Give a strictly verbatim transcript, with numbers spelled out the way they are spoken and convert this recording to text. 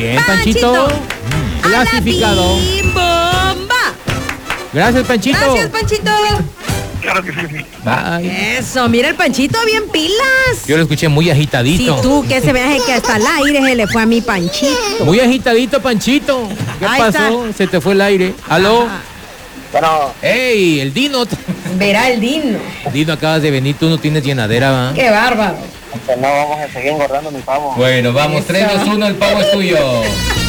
Bien, Panchito. Panchito. Clasificado. ¡Bomba! Gracias, Panchito. Gracias, Panchito. Claro que sí. Bye. Eso, mira el Panchito bien pilas. Yo lo escuché muy Si agitadito. tú, que se me hace que hasta el aire se le fue a mi Panchito. Muy agitadito, Panchito. ¿Qué Ahí pasó? Se te fue el aire. ¿Aló? Ajá. Bueno, ¡Ey! El Dino. Verá el Dino. Dino, acabas de venir. Tú no tienes llenadera, ¿va? Qué bárbaro. pues no vamos a seguir engordando mi pavo. Bueno, vamos. tres, dos, uno. El pavo es tuyo.